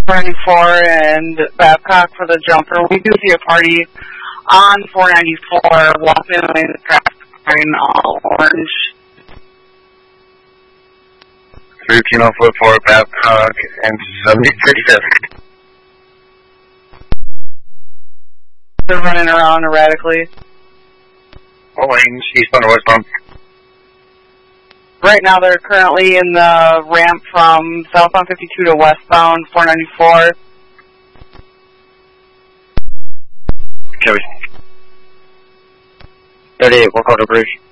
494 and Babcock for the jumper. We do see a party on 494 walking away the traffic wearing all orange. 3 Kilo Foot 4 Babcock and 7037. They're running around erratically. What lanes? Eastbound or westbound? Right now they're currently in the ramp from southbound 52 to westbound 494. Copy. 38, we'll call the bridge.